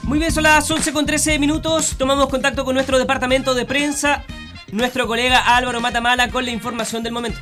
Muy bien, son las 11:13. Tomamos contacto con nuestro departamento de prensa, nuestro colega Álvaro Matamala con la información del momento.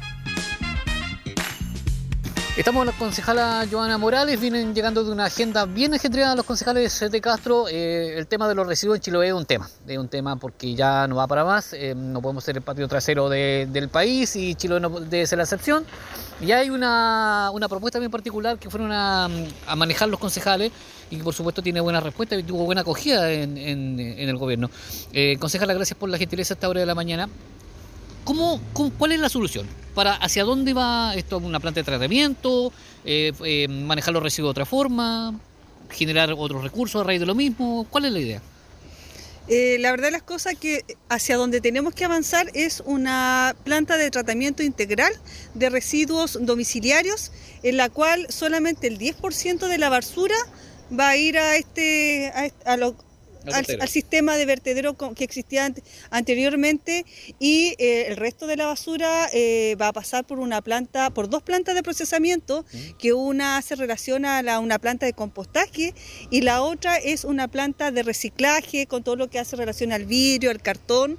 Estamos con la concejala Joana Morales. Vienen llegando de una agenda bien ajetreada los concejales de Castro. El tema de los residuos en Chiloé es un tema porque ya no va para más. No podemos ser el patio trasero del país y Chiloé no debe ser la excepción. Y hay una propuesta bien particular que fueron a manejar los concejales y que por supuesto tiene buena respuesta y tuvo buena acogida en el gobierno. Concejala, gracias por la gentileza a esta hora de la mañana. ¿Cuál es la solución? ¿Hacia dónde va esto? ¿Una planta de tratamiento? ¿Manejar los residuos de otra forma? ¿Generar otros recursos a raíz de lo mismo? ¿Cuál es la idea? La verdad de las cosas que hacia donde tenemos que avanzar es una planta de tratamiento integral de residuos domiciliarios, en la cual solamente el 10% de la basura va a ir al sistema de vertedero que existía anteriormente, y el resto de la basura va a pasar por dos plantas de procesamiento, que una hace relación a una planta de compostaje y la otra es una planta de reciclaje con todo lo que hace relación al vidrio, al cartón.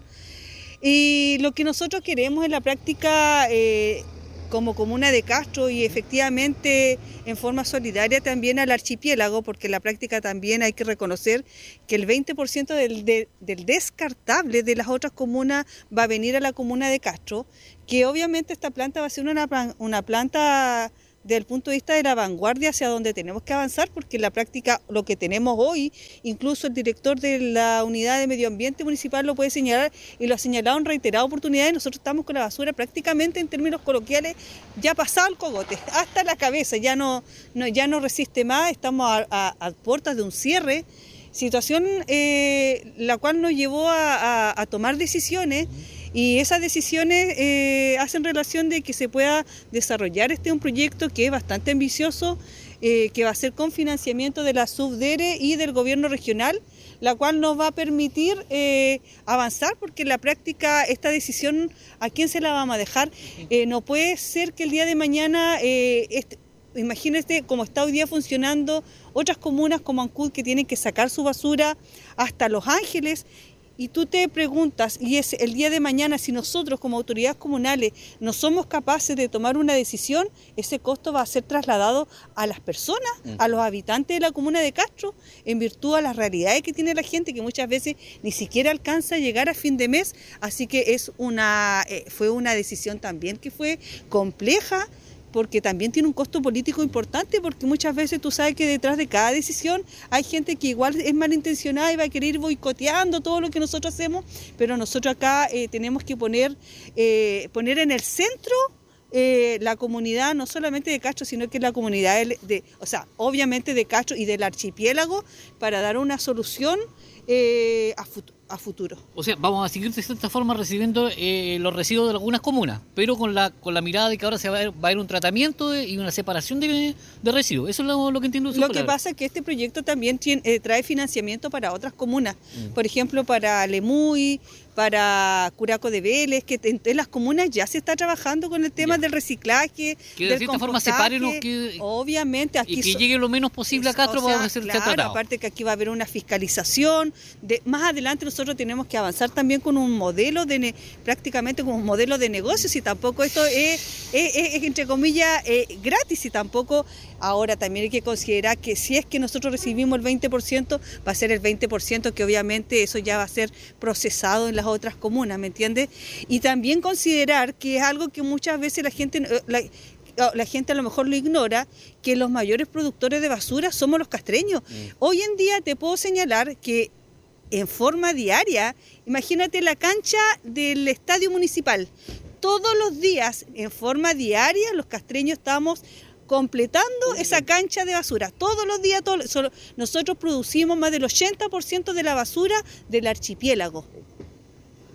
Y lo que nosotros queremos en la práctica como comuna de Castro, y efectivamente en forma solidaria también al archipiélago, porque en la práctica también hay que reconocer que el 20% del descartable de las otras comunas va a venir a la comuna de Castro, que obviamente esta planta va a ser una planta desde el punto de vista de la vanguardia hacia donde tenemos que avanzar, porque en la práctica lo que tenemos hoy, incluso el director de la unidad de medio ambiente municipal lo puede señalar y lo ha señalado en reiteradas oportunidades. Nosotros estamos con la basura prácticamente, en términos coloquiales, ya pasado el cogote, hasta la cabeza, ya no resiste más, estamos a puertas de un cierre, situación la cual nos llevó a tomar decisiones. Y esas decisiones hacen relación de que se pueda desarrollar un proyecto que es bastante ambicioso, que va a ser con financiamiento de la Subdere y del gobierno regional, la cual nos va a permitir avanzar, porque en la práctica esta decisión, ¿a quién se la vamos a dejar? No puede ser que el día de mañana, imagínate cómo está hoy día funcionando otras comunas como Ancud, que tienen que sacar su basura hasta Los Ángeles. Y tú te preguntas, y es el día de mañana, si nosotros como autoridades comunales no somos capaces de tomar una decisión, ese costo va a ser trasladado a las personas, a los habitantes de la comuna de Castro, en virtud a las realidades que tiene la gente, que muchas veces ni siquiera alcanza a llegar a fin de mes. Así que fue una decisión también que fue compleja, porque también tiene un costo político importante, porque muchas veces tú sabes que detrás de cada decisión hay gente que igual es malintencionada y va a querer ir boicoteando todo lo que nosotros hacemos, pero nosotros acá tenemos que poner en el centro la comunidad, no solamente de Castro, sino que la comunidad obviamente de Castro y del archipiélago, para dar una solución a futuro. O sea, vamos a seguir de cierta forma recibiendo los residuos de algunas comunas, pero con la mirada de que ahora va a haber un tratamiento y una separación de residuos. Eso es lo que entiendo. Lo que pasa es que este proyecto también trae financiamiento para otras comunas, por ejemplo para Lemuy, para Curaco de Vélez, que en las comunas ya se está trabajando con el tema del reciclaje, que de cierta forma separen, obviamente aquí, y que llegue lo menos posible a Castro para ser tratado. Aparte que aquí va a haber una fiscalización. Más adelante nosotros tenemos que avanzar también con un modelo prácticamente con un modelo de negocios, y tampoco esto es entre comillas gratis, y tampoco ahora también hay que considerar que si es que nosotros recibimos el 20%, va a ser el 20% que obviamente eso ya va a ser procesado en las otras comunas, ¿me entiendes? Y también considerar que es algo que muchas veces la gente a lo mejor lo ignora, que los mayores productores de basura somos los castreños. Hoy en día te puedo señalar que en forma diaria, imagínate la cancha del estadio municipal, todos los días, en forma diaria, los castreños estamos completando esa cancha de basura, todos los días. Nosotros producimos más del 80% de la basura del archipiélago.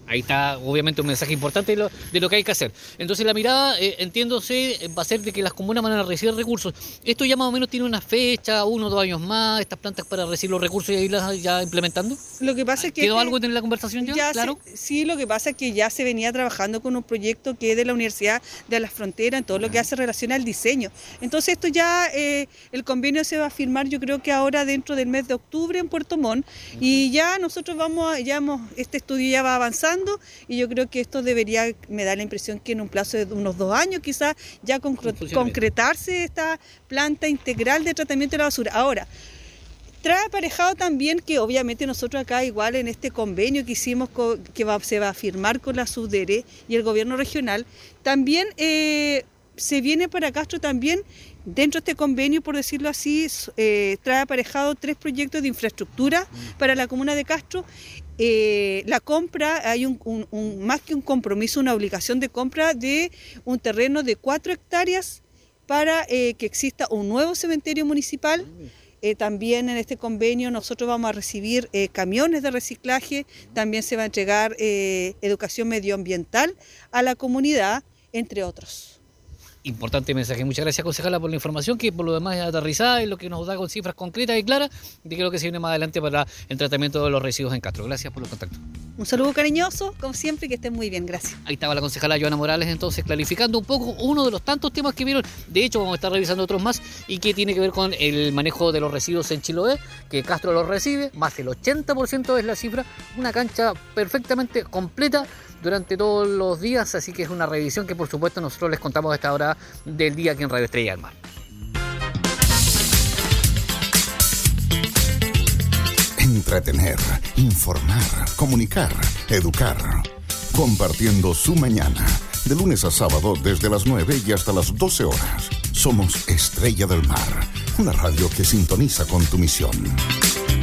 Ahí está, obviamente, un mensaje importante de lo que hay que hacer. Entonces, la mirada, entiéndose, va a ser de que las comunas van a recibir recursos. Esto ya más o menos tiene una fecha, 1 o 2 años más, estas plantas para recibir los recursos y irlas ya implementando. Lo que pasa es que... ¿Quedó algo en la conversación ya? Claro. Sí, lo que pasa es que ya se venía trabajando con un proyecto que es de la Universidad de las Fronteras, en todo lo que hace relación al diseño. Entonces, esto ya, el convenio se va a firmar, yo creo que ahora dentro del mes de octubre en Puerto Montt, y ya nosotros este estudio ya va avanzando, y yo creo que esto debería, me da la impresión que en un plazo de unos 2 años quizás ya concretarse esta planta integral de tratamiento de la basura. Ahora, trae aparejado también que obviamente nosotros acá igual en este convenio que hicimos se va a firmar con la SUDERE y el gobierno regional, también se viene para Castro también. Dentro de este convenio, por decirlo así, trae aparejado 3 proyectos de infraestructura para la comuna de Castro. La compra, hay más que un compromiso, una obligación de compra de un terreno de 4 hectáreas para que exista un nuevo cementerio municipal. También en este convenio nosotros vamos a recibir camiones de reciclaje, también se va a entregar educación medioambiental a la comunidad, entre otros. Importante mensaje. Muchas gracias, concejala, por la información, que por lo demás es aterrizada y lo que nos da con cifras concretas y claras de qué es lo que se viene más adelante para el tratamiento de los residuos en Castro. Gracias por los contactos. Un saludo cariñoso, como siempre, que estén muy bien. Gracias. Ahí estaba la concejala Joana Morales, entonces, clarificando un poco uno de los tantos temas que vieron. De hecho, vamos a estar revisando otros más y que tiene que ver con el manejo de los residuos en Chiloé, que Castro los recibe, más del 80% es la cifra, una cancha perfectamente completa durante todos los días, así que es una revisión que por supuesto nosotros les contamos a esta hora del día aquí en Radio Estrella del Mar. Entretener, informar, comunicar, educar. Compartiendo su mañana, de lunes a sábado desde las 9 y hasta las 12 horas. Somos Estrella del Mar, una radio que sintoniza con tu misión.